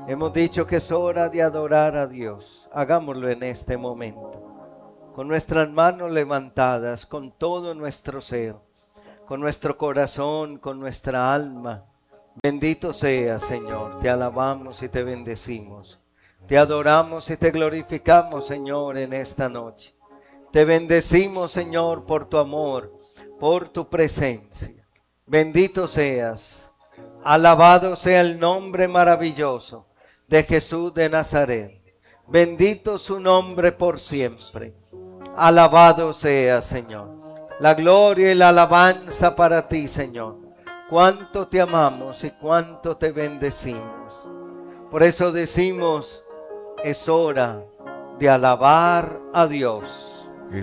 Hemos dicho que es hora de adorar a Dios. Hagámoslo en este momento, con nuestras manos levantadas, con todo nuestro ser, con nuestro corazón, con nuestra alma. Bendito sea, Señor. Te alabamos y te bendecimos. Te adoramos y te glorificamos, Señor, en esta noche. Te bendecimos, Señor, por tu amor, por tu presencia. Bendito seas. Alabado sea el nombre maravilloso de Jesús de Nazaret. Bendito su nombre por siempre. Alabado sea, Señor. La gloria y la alabanza para ti, Señor. Cuánto te amamos y cuánto te bendecimos. Por eso decimos, es hora de alabar a Dios.